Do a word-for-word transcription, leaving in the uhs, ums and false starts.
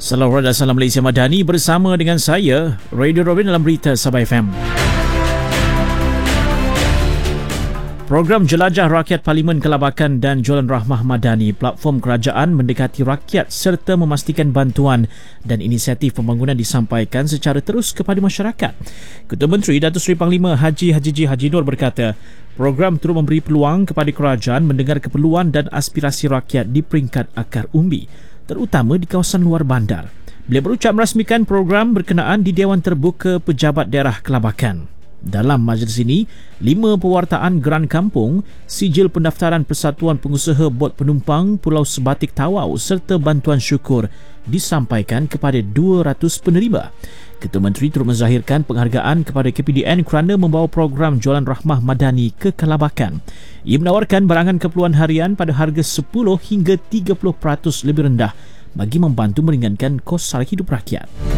Salam Rada, Salam Malaysia Madani bersama dengan saya, Radio Robin dalam Berita Sabah F M. Program Jelajah Rakyat Parlimen Kelabakan dan Jualan Rahmah Madani, platform kerajaan mendekati rakyat serta memastikan bantuan dan inisiatif pembangunan disampaikan secara terus kepada masyarakat. Ketua Menteri Datuk Seri Panglima Haji Hajiji Haji Nur berkata, program turut memberi peluang kepada kerajaan mendengar keperluan dan aspirasi rakyat di peringkat akar umbi, terutama di kawasan luar bandar. Beliau berucap merasmikan program berkenaan di Dewan Terbuka Pejabat Daerah Kelabakan. Dalam majlis ini, lima pewartaan Geran Kampung, sijil pendaftaran Persatuan Pengusaha Bot Penumpang Pulau Sebatik Tawau serta bantuan syukur disampaikan kepada dua ratus penerima. Ketua Menteri turut menzahirkan penghargaan kepada K P D N kerana membawa program Jualan Rahmah Madani ke Kelabakan. Ia menawarkan barangan keperluan harian pada harga sepuluh hingga tiga puluh peratus lebih rendah bagi membantu meringankan kos sara hidup rakyat.